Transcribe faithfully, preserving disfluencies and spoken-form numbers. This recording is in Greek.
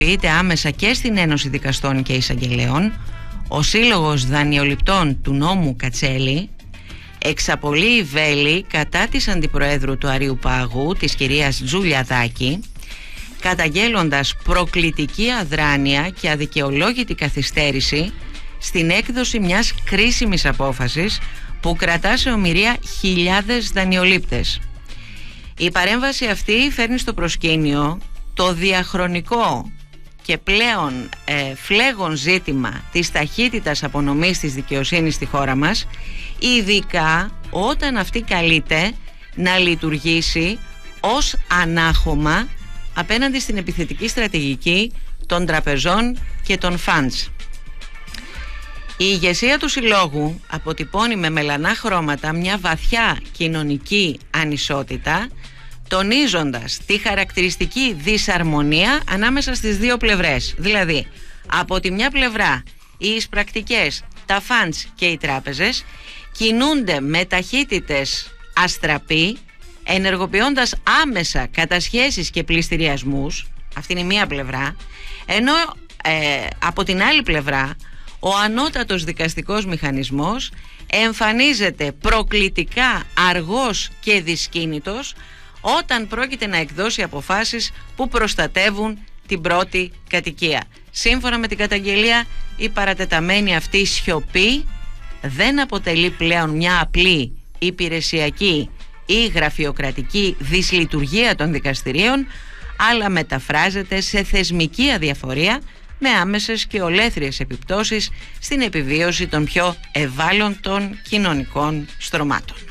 είτε άμεσα και στην Ένωση Δικαστών και Εισαγγελέων, ο Σύλλογος Δανειοληπτών του νόμου Κατσέλη εξαπολύει βέλη κατά της Αντιπροέδρου του Αρείου Πάγου, της κυρίας Τζούλια Δάκη, καταγγέλλοντας προκλητική αδράνεια και αδικαιολόγητη καθυστέρηση στην έκδοση μιας κρίσιμης απόφασης που κρατά σε ομηρία χιλιάδες δανειολήπτες. Η παρέμβαση αυτή φέρνει στο προσκήνιο το διαχρονικό και πλέον ε, φλέγον ζήτημα της ταχύτητας απονομής της δικαιοσύνης στη χώρα μας, ειδικά όταν αυτή καλείται να λειτουργήσει ως ανάχωμα απέναντι στην επιθετική στρατηγική των τραπεζών και των funds. Η ηγεσία του Συλλόγου αποτυπώνει με μελανά χρώματα μια βαθιά κοινωνική ανισότητα, τονίζοντας τη χαρακτηριστική δυσαρμονία ανάμεσα στις δύο πλευρές. Δηλαδή, από τη μια πλευρά οι εισπρακτικές, τα funds και οι τράπεζες κινούνται με ταχύτητες αστραπή, ενεργοποιώντας άμεσα κατασχέσεις και πληστηριασμούς, αυτή είναι η μία πλευρά, ενώ ε, από την άλλη πλευρά ο ανώτατος δικαστικός μηχανισμός εμφανίζεται προκλητικά αργός και δυσκίνητος όταν πρόκειται να εκδώσει αποφάσεις που προστατεύουν την πρώτη κατοικία. Σύμφωνα με την καταγγελία, η παρατεταμένη αυτή σιωπή δεν αποτελεί πλέον μια απλή υπηρεσιακή ή γραφειοκρατική δυσλειτουργία των δικαστηρίων, αλλά μεταφράζεται σε θεσμική αδιαφορία με άμεσες και ολέθριες επιπτώσεις στην επιβίωση των πιο ευάλωτων κοινωνικών στρωμάτων.